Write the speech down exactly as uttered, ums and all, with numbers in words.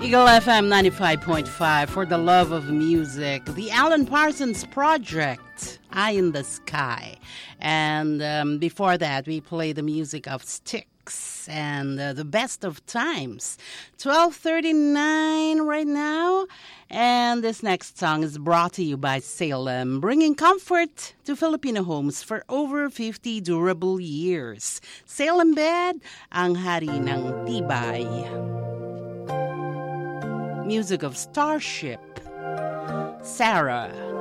Eagle F M ninety-five point five for the love of music. The Alan Parsons Project, Eye in the Sky. And um, before that, we play the music of Styx and uh, the best of times. twelve thirty-nine right now. And this next song is brought to you by Salem, bringing comfort to Filipino homes for over fifty durable years. Salem Bed, ang hari ng tibay. Music of Starship, Sarah.